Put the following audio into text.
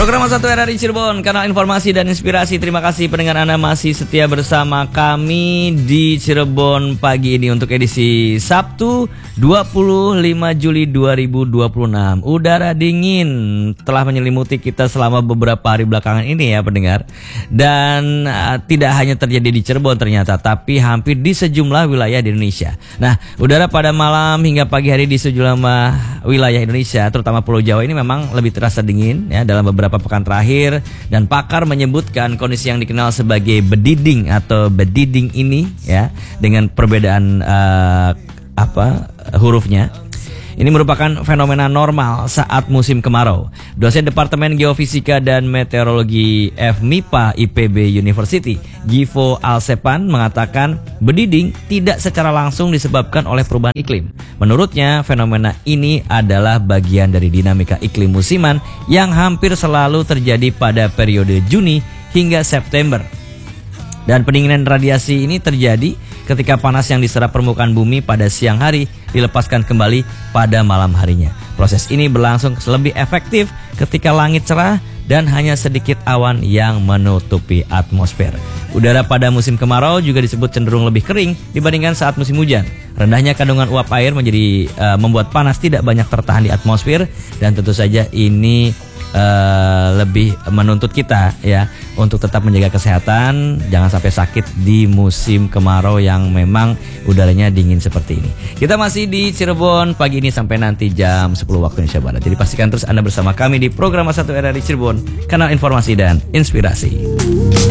Program Satu RRI Cirebon, kanal informasi dan inspirasi. Terima kasih pendengar Anda masih setia bersama kami di Cirebon pagi ini untuk edisi Sabtu 25 Juli 2026. Udara dingin telah menyelimuti kita selama beberapa hari belakangan ini ya pendengar. Dan tidak hanya terjadi di Cirebon ternyata, tapi hampir di sejumlah wilayah di Indonesia. Nah, udara pada malam hingga pagi hari di sejumlah wilayah Indonesia, terutama Pulau Jawa ini memang lebih terasa dingin ya dalam beberapa pekan terakhir, dan pakar menyebutkan kondisi yang dikenal sebagai bediding atau bediding ini ya dengan perbedaan hurufnya. Ini merupakan fenomena normal saat musim kemarau. Dosen Departemen Geofisika dan Meteorologi FMIPA IPB University, Givo Alsepan, mengatakan bediding tidak secara langsung disebabkan oleh perubahan iklim. Menurutnya, fenomena ini adalah bagian dari dinamika iklim musiman yang hampir selalu terjadi pada periode Juni hingga September. Dan pendinginan radiasi ini terjadi ketika panas yang diserap permukaan bumi pada siang hari dilepaskan kembali pada malam harinya. Proses ini berlangsung lebih efektif ketika langit cerah dan hanya sedikit awan yang menutupi atmosfer. Udara pada musim kemarau juga disebut cenderung lebih kering dibandingkan saat musim hujan. Rendahnya kandungan uap air menjadi membuat panas tidak banyak tertahan di atmosfer, dan tentu saja ini lebih menuntut kita ya untuk tetap menjaga kesehatan, jangan sampai sakit di musim kemarau yang memang udaranya dingin seperti ini. Kita masih di Cirebon pagi ini sampai nanti jam 10 waktu Indonesia Barat. Jadi pastikan terus Anda bersama kami di program Satu RRI Cirebon, kanal informasi dan inspirasi.